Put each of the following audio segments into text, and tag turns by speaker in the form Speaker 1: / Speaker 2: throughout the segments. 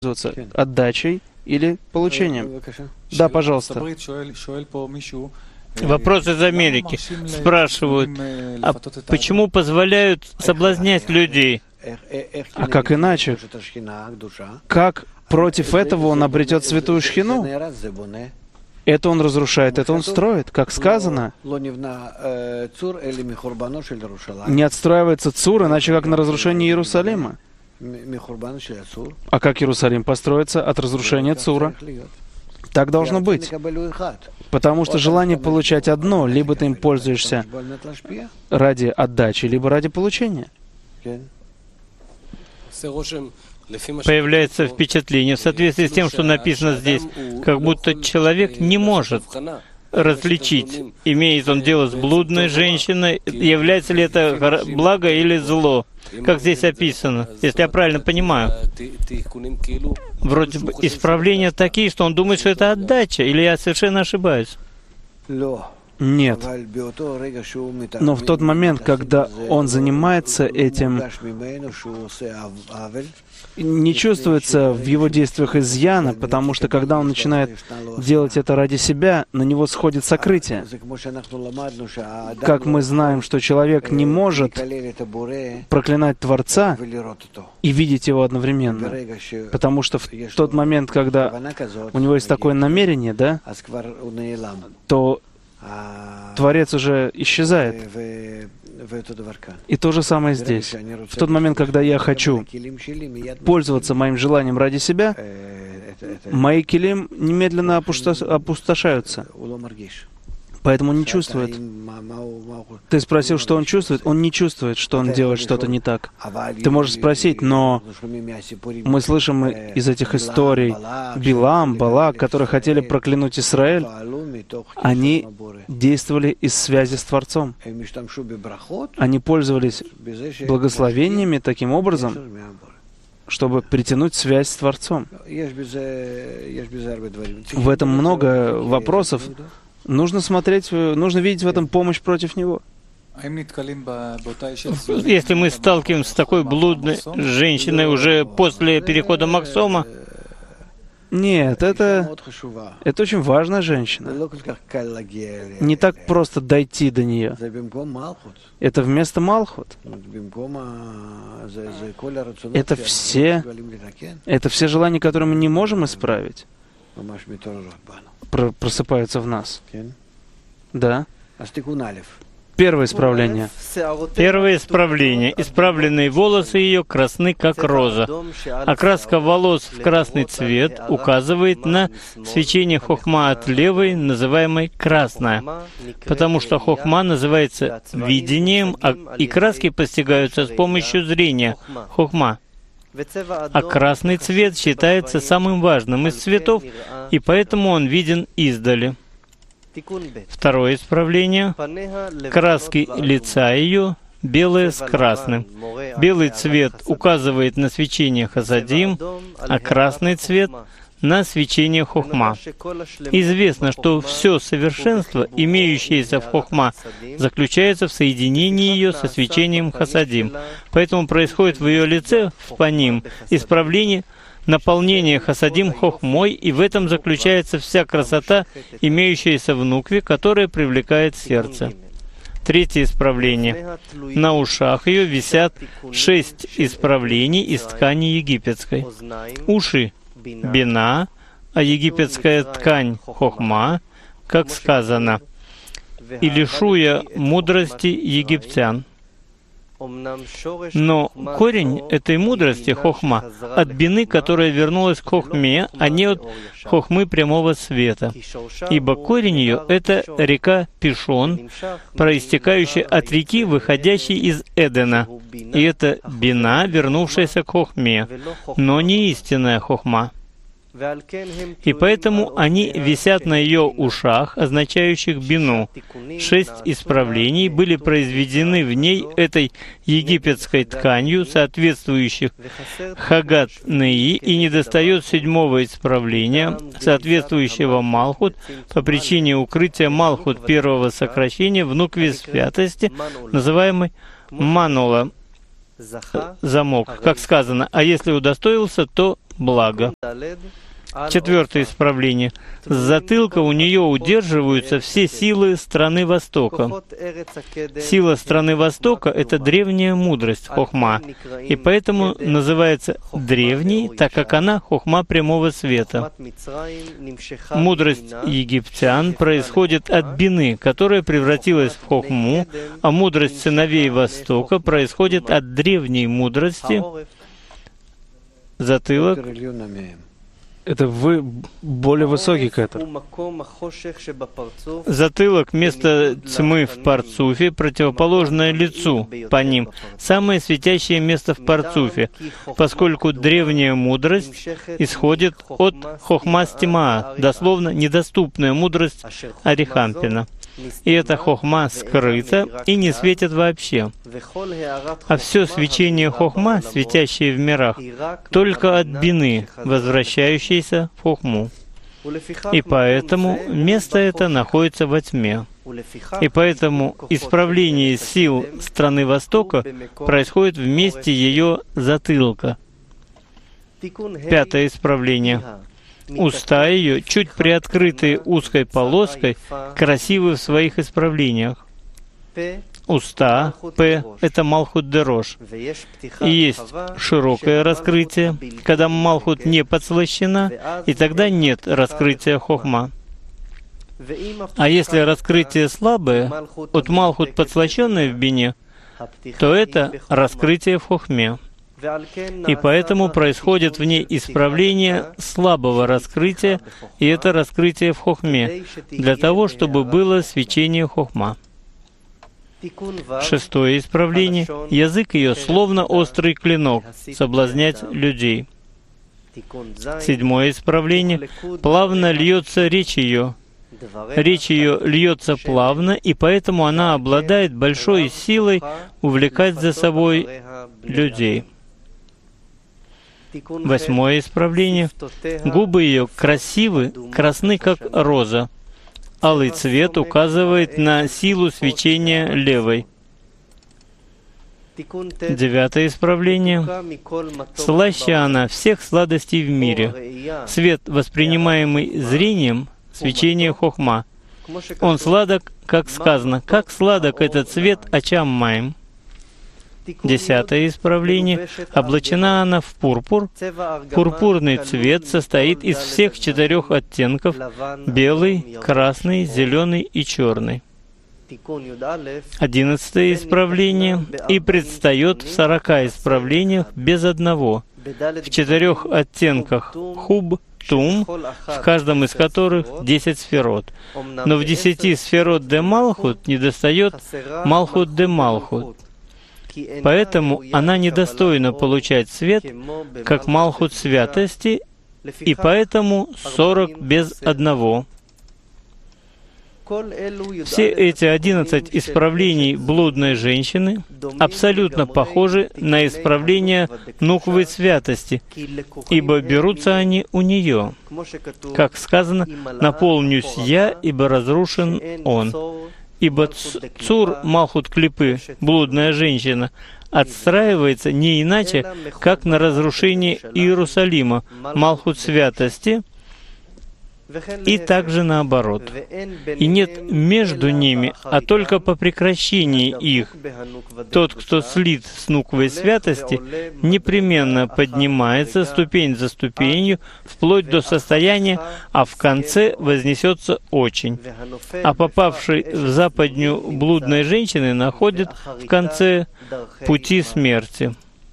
Speaker 1: пользоваться отдачей или получением. Да, пожалуйста.
Speaker 2: Вопрос из Америки. Спрашивают, а почему позволяют соблазнять людей?
Speaker 1: А как иначе? Как против этого он обретет святую шхину? Это он разрушает, это он строит. Как сказано, не отстраивается Цур, иначе как на разрушение Иерусалима. А как Иерусалим построится? От разрушения Цура. Так должно быть. Потому что желание получать одно, либо ты им пользуешься ради отдачи, либо ради получения.
Speaker 2: Появляется впечатление, в соответствии с тем, что написано здесь, как будто человек не может различить, имеет он дело с блудной женщиной, является ли это благо или зло, как здесь описано, если я правильно понимаю. Вроде бы исправления такие, что он думает, что это отдача, или я совершенно ошибаюсь?
Speaker 1: Нет. Но в тот момент, когда он занимается этим, не чувствуется в его действиях изъяна, потому что когда он начинает делать это ради себя, на него сходит сокрытие. Как мы знаем, что человек не может проклинать Творца и видеть его одновременно, потому что в тот момент, когда у него есть такое намерение, да, то Творец уже исчезает. И то же самое здесь. В тот момент, когда я хочу пользоваться моим желанием ради себя, мои килим немедленно опустошаются. Поэтому он не чувствует. Ты спросил, что он чувствует? Он не чувствует, что он делает что-то не так. Ты можешь спросить, но мы слышим из этих историй Билам, Балак, которые хотели проклянуть Израиль, они действовали из связи с Творцом. Они пользовались благословениями таким образом, чтобы притянуть связь с Творцом. В этом много вопросов. Нужно смотреть, нужно видеть в этом помощь против него.
Speaker 2: Если мы сталкиваемся с такой блудной женщиной уже после перехода Махсома,
Speaker 1: нет, это очень важная женщина. Не так просто дойти до нее. Это вместо Малхут. Это все желания, которые мы не можем исправить, просыпаются в нас. Да. Первое исправление.
Speaker 2: Первое исправление. Исправленные волосы ее красны, как роза. Окраска волос в красный цвет указывает на свечение хохма от левой, называемой красная, потому что хохма называется видением, и краски постигаются с помощью зрения, хохма. А красный цвет считается самым важным из цветов, и поэтому он виден издали. Второе исправление. Краски лица ее белые с красным. Белый цвет указывает на свечение хасадим, а красный цвет — на свечение хохма. Известно, что все совершенство, имеющееся в хохма, заключается в соединении ее со свечением хасадим. Поэтому происходит в ее лице, в паним, исправление, наполнение хасадим хохмой, и в этом заключается вся красота, имеющаяся в нукве, которая привлекает сердце. Третье исправление. На ушах ее висят 6 исправлений из ткани египетской. Уши — бина, а египетская ткань — хохма, как сказано, «И лишу я мудрости египтян». Но корень этой мудрости, хохма, от бины, которая вернулась к хохме, а не от хохмы прямого света. Ибо корень ее — это река Пишон, проистекающая от реки, выходящей из Эдена. И это бина, вернувшаяся к хохме, но не истинная хохма. И поэтому они висят на ее ушах, означающих бину. 6 исправлений были произведены в ней этой египетской тканью, соответствующих Хагат Неи, и недостает 7-го исправления, соответствующего Малхут, по причине укрытия Малхут первого сокращения в нукве святости, называемой Манула, замок, как сказано, а если удостоился, то благо. Четвертое исправление. С затылка у нее удерживаются все силы страны Востока. Сила страны Востока — это древняя мудрость, хохма, и поэтому называется древней, так как она хохма прямого света. Мудрость египтян происходит от бины, которая превратилась в хохму, а мудрость сыновей Востока происходит от древней мудрости, затылок.
Speaker 1: Это вы более высокий катер.
Speaker 2: Затылок — место тьмы в парцуфе, противоположное лицу по ним, самое светящее место в парцуфе, поскольку древняя мудрость исходит от хохма стимаа, дословно недоступная мудрость Арихампина. И эта хохма скрыта и не светит вообще. А все свечение хохма, светящее в мирах, только от бины, возвращающейся в хохму. И поэтому место это находится во тьме. И поэтому исправление сил страны Востока происходит в месте ее затылка. Пятое исправление. Уста ее, чуть приоткрытые узкой полоской, красивы в своих исправлениях. Уста, П, это Малхут Дерош. И есть широкое раскрытие, когда Малхут не подслащена, и тогда нет раскрытия хохма. А если раскрытие слабое, от Малхут подслащенное в бине, то это раскрытие в хохме. И поэтому происходит в ней исправление слабого раскрытия, и это раскрытие в хохме, для того, чтобы было свечение хохма. Шестое исправление. Язык ее словно острый клинок, соблазнять людей. Седьмое исправление. Плавно льется речь ее. Речь ее льется плавно, и поэтому она обладает большой силой увлекать за собой людей. Восьмое исправление. Губы ее красивы, красны, как роза. Алый цвет указывает на силу свечения левой. Девятое исправление. Слаще она всех сладостей в мире. Свет, воспринимаемый зрением, свечение хохма. Он сладок, как сказано, как сладок этот цвет очам моим. Десятое исправление. Облачена она в пурпур. Пурпурный цвет состоит из всех 4 оттенков: белый, красный, зеленый и черный. 11 исправление. И предстает в 40 исправлениях без одного, в 4 оттенках хуб, тум, в каждом из которых 10 сферот. Но в 10 сферот де Малхут недостает Малхут де Малхут. Поэтому она недостойна получать свет, как Малхут святости, и поэтому 40 без одного. Все эти 11 исправлений блудной женщины абсолютно похожи на исправления нухвы святости, ибо берутся они у нее. Как сказано, «Наполнюсь я, ибо разрушен он». Ибо Цур Малхут Клипы, блудная женщина, отстраивается не иначе, как на разрушение Иерусалима, Малхут святости, и также наоборот. И нет между ними, а только по прекращении их. Тот, кто слит с нуквой святости, непременно поднимается ступень за ступенью, вплоть до состояния, а в конце вознесется очень. А попавший в западню блудной женщины находит в конце пути смерти.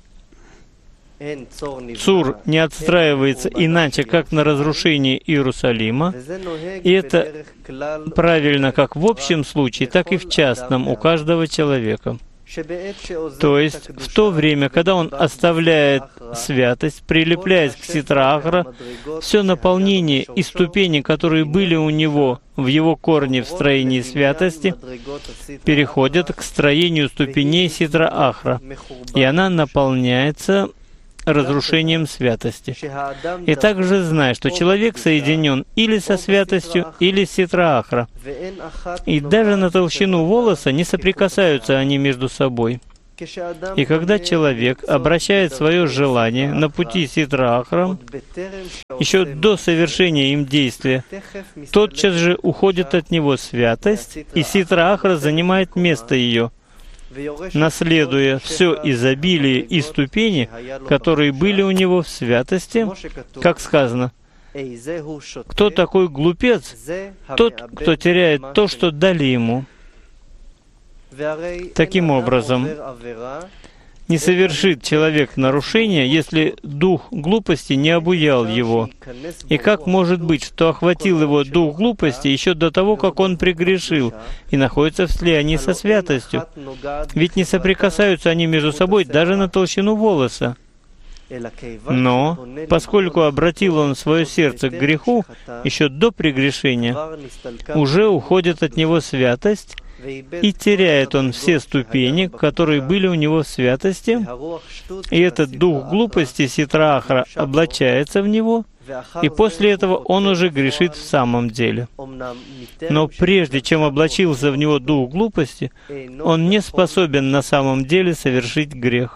Speaker 2: Цур не отстраивается иначе, как на разрушение Иерусалима, и это правильно как в общем случае, так и в частном у каждого человека. То есть, в то время, когда он оставляет святость, прилепляясь к Ситра Ахра, все наполнение и ступени, которые были у него в его корне в строении святости, переходят к строению ступеней Ситра Ахра, и она наполняется разрушением святости. И также знай, что человек соединен или со святостью, или с Ситра Ахра. И даже на толщину волоса не соприкасаются они между собой. И когда человек обращает свое желание на пути Ситра Ахра, еще до совершения им действия, тотчас же уходит от него святость, и Ситра Ахра занимает место ее, наследуя все изобилие и ступени, которые были у него в святости, как сказано: «Кто такой глупец? Тот, кто теряет то, что дали ему». Таким образом, не совершит человек нарушения, если дух глупости не обуял его. И как может быть, что охватил его дух глупости еще до того, как он прегрешил, и находится в слиянии со святостью? Ведь не соприкасаются они между собой даже на толщину волоса. Но, поскольку обратил он свое сердце к греху еще до прегрешения, уже уходит от него святость, и теряет он все ступени, которые были у него в святости, и этот дух глупости Ситра Ахра облачается в него, и после этого он уже грешит в самом деле. Но прежде чем облачился в него дух глупости, он не способен на самом деле совершить грех.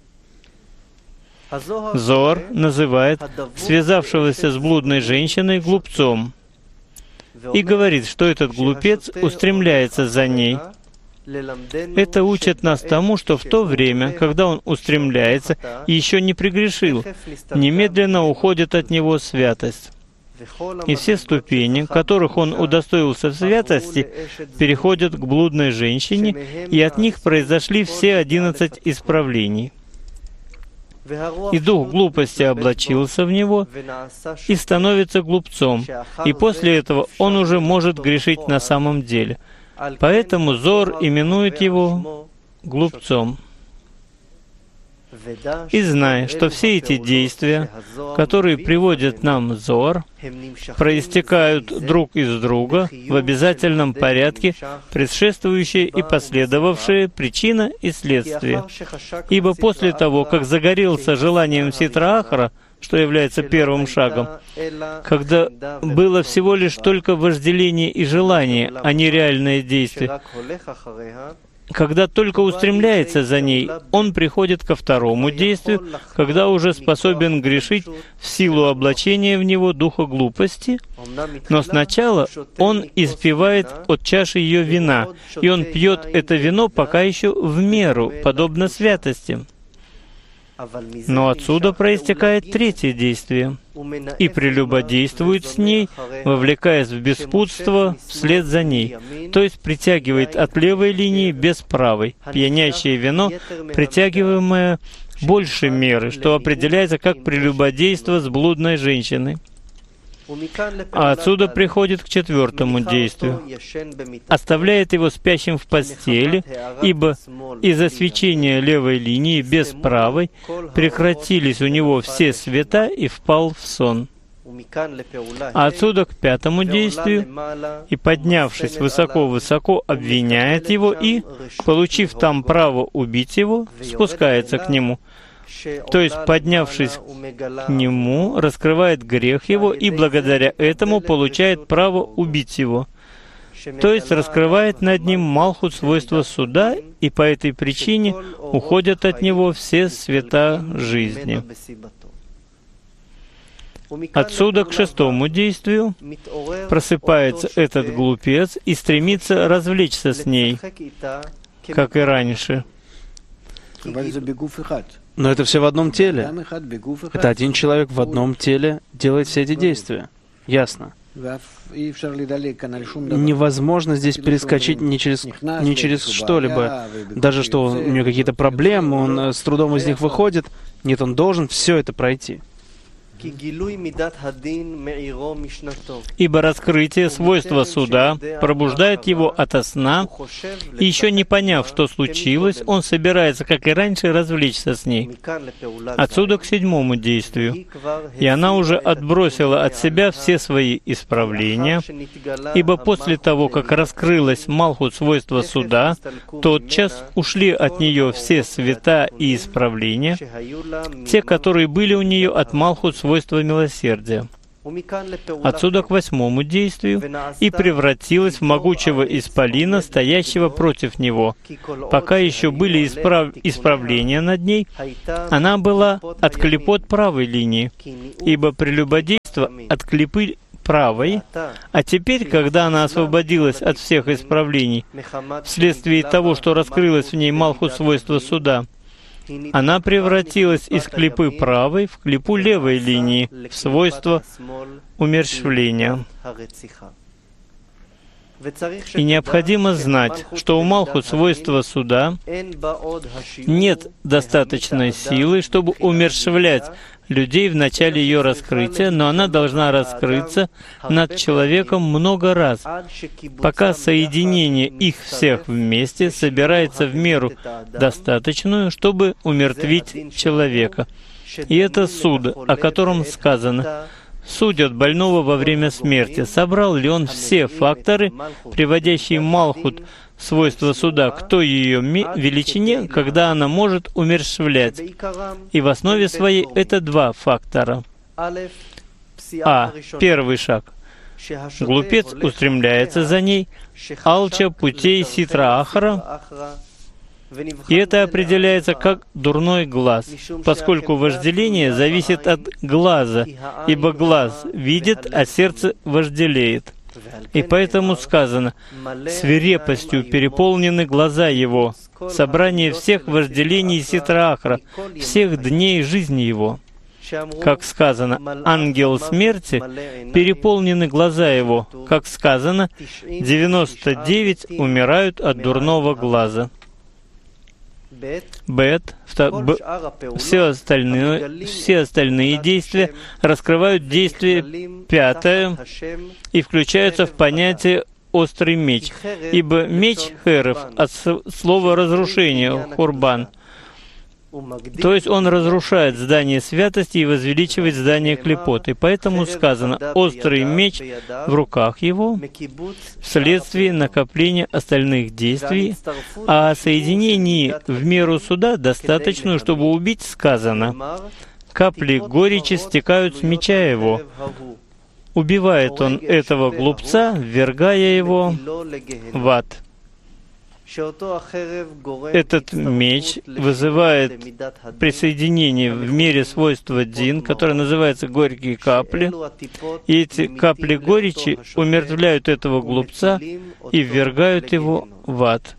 Speaker 2: Зоар называет связавшегося с блудной женщиной глупцом и говорит, что этот глупец устремляется за ней. Это учит нас тому, что в то время, когда он устремляется и еще не прегрешил, немедленно уходит от него святость. И все ступени, которых он удостоился в святости, переходят к блудной женщине, и от них произошли все 11 исправлений. И дух глупости облачился в него и становится глупцом, и после этого он уже может грешить на самом деле. Поэтому Зоар именует его глупцом. И знай, что все эти действия, которые приводят нам Зоар, проистекают друг из друга в обязательном порядке, предшествующие и последовавшие причина и следствие. Ибо после того, как загорелся желанием Ситра Ахра, что является первым шагом, когда было всего лишь только вожделение и желание, а не реальное действие, когда только устремляется за ней, он приходит ко второму действию, когда уже способен грешить в силу облачения в него духа глупости, но сначала он испивает от чаши ее вина, и он пьет это вино пока еще в меру, подобно святости. Но отсюда проистекает третье действие, и прелюбодействует с ней, вовлекаясь в беспутство вслед за ней, то есть притягивает от левой линии без правой, пьянящее вино, притягиваемое больше меры, что определяется как прелюбодейство с блудной женщиной. А отсюда приходит к четвертому действию. Оставляет его спящим в постели, ибо из-за свечения левой линии без правой прекратились у него все света и впал в сон. А отсюда к пятому действию, и, поднявшись высоко-высоко, обвиняет его и, получив там право убить его, спускается к нему. То есть, поднявшись к нему, раскрывает грех его и благодаря этому получает право убить его. То есть, раскрывает над ним Малхут свойства суда, и по этой причине уходят от него все света жизни. Отсюда к шестому действию просыпается этот глупец и стремится развлечься с ней, как и раньше.
Speaker 1: Но это все в одном теле. Это один человек в одном теле делает все эти действия. Ясно. Невозможно здесь перескочить ни через что-либо. Даже что у него какие-то проблемы, он с трудом из них выходит. Нет, он должен все это пройти.
Speaker 2: Ибо раскрытие свойства суда пробуждает его ото сна, и еще не поняв, что случилось, он собирается, как и раньше, развлечься с ней. Отсюда к седьмому действию. И она уже отбросила от себя все свои исправления, ибо после того, как раскрылось Малхут свойства суда, тотчас ушли от нее все света и исправления, те, которые были у нее от Малхут свойства милосердия. Отсюда к 8-му действию: «И превратилась в могучего исполина, стоящего против него. Пока еще были исправления над ней, она была от клипот правой линии, ибо прелюбодейство от клипы правой, а теперь, когда она освободилась от всех исправлений, вследствие того, что раскрылось в ней Малхут свойства суда, она превратилась из клипы правой в клипу левой линии, в свойство умерщвления». И необходимо знать, что у Малхут свойства суда нет достаточной силы, чтобы умерщвлять людей в начале ее раскрытия, но она должна раскрыться над человеком много раз, пока соединение их всех вместе собирается в меру достаточную, чтобы умертвить человека. И это суд, о котором сказано: «Судят больного во время смерти, собрал ли он все факторы, приводящие Малхут свойства суда, к той ее величине, когда она может умерщвлять». И в основе своей это два фактора. Первый шаг. Глупец устремляется за ней, алча путей ситра ахра, и это определяется как дурной глаз, поскольку вожделение зависит от глаза, ибо глаз видит, а сердце вожделеет. И поэтому сказано: «Свирепостью переполнены глаза его, собрание всех вожделений ситра ахра, всех дней жизни его». Как сказано: «Ангел смерти, переполнены глаза его». Как сказано: 99 умирают от дурного глаза. Все остальные действия раскрывают действие пятое и включаются в понятие «острый меч», ибо меч херев от слова «разрушение» хурбан. То есть он разрушает здание святости и возвеличивает здание клипот. И поэтому сказано: «Острый меч в руках его», вследствие накопления остальных действий, а о соединении в меру суда, достаточную, чтобы убить, сказано: «Капли горечи стекают с меча его». Убивает он этого глупца, ввергая его в ад. Этот меч вызывает присоединение в мере свойства дин, которое называется горькие капли, и эти капли горечи умертвляют этого глупца и ввергают его в ад.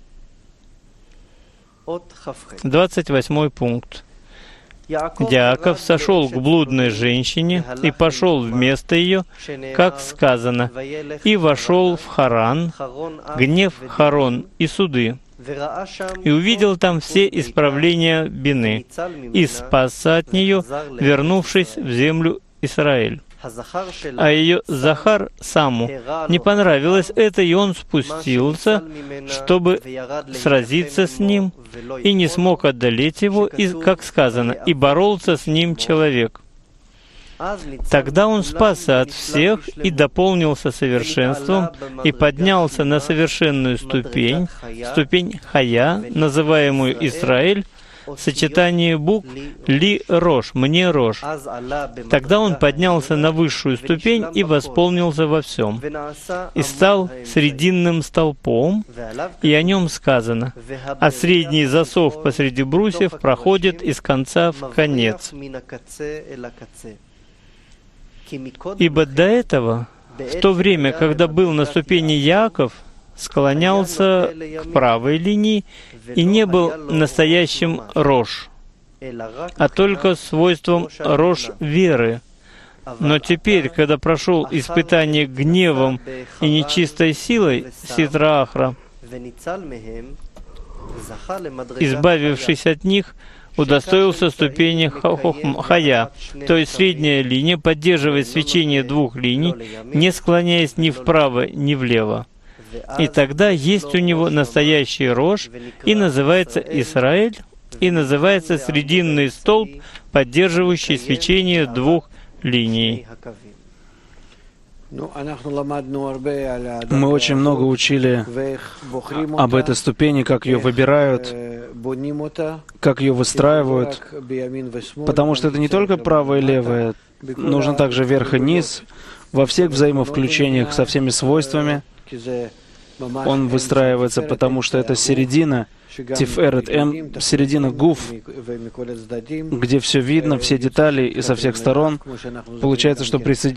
Speaker 2: 28 пункт. Яаков сошел к блудной женщине и пошел вместо ее, как сказано, и вошел в Харан, гнев Харон и суды, и увидел там все исправления Бины, и спасся от нее, вернувшись в землю Израиль. А ее Захар Саму не понравилось это, и он спустился, чтобы сразиться с ним, и не смог одолеть его, и, как сказано, и боролся с ним человек. Тогда он спасся от всех и дополнился совершенством, и поднялся на совершенную ступень, ступень Хая, называемую Израиль, сочетание букв «ли-рош», «мне рош». Тогда он поднялся на высшую ступень и восполнился во всем, и стал срединным столпом, и о нем сказано: «А средний засов посреди брусьев проходит из конца в конец». Ибо до этого, в то время, когда был на ступени Яаков, склонялся к правой линии и не был настоящим рош, а только свойством рош веры. Но теперь, когда прошел испытание гневом и нечистой силой ситра ахра, избавившись от них, удостоился ступени Хая, то есть средняя линия поддерживает свечение двух линий, не склоняясь ни вправо, ни влево. И тогда есть у него настоящий рош, и называется Израиль, и называется срединный столб, поддерживающий свечение двух линий.
Speaker 1: Мы очень много учили об этой ступени, как ее выбирают, как ее выстраивают, потому что это не только правое и левое, нужно также верх и низ, во всех взаимовключениях со всеми свойствами. Он выстраивается, потому что это середина, Тиферет, середина Гуф, где все видно, все детали и со всех сторон. Получается, что